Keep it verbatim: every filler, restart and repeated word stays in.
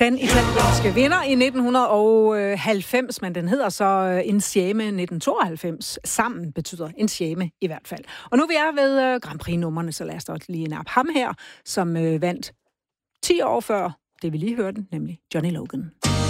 Den italienske vinder i nitten halvfems, men den hedder så Insieme nitten tooghalvfems. Sammen betyder Insieme i hvert fald. Og nu vi er ved Grand Prix-nummerne, så lad os da lige nappe ham her, som vandt ti år før det, vi lige hørte, nemlig Johnny Logan.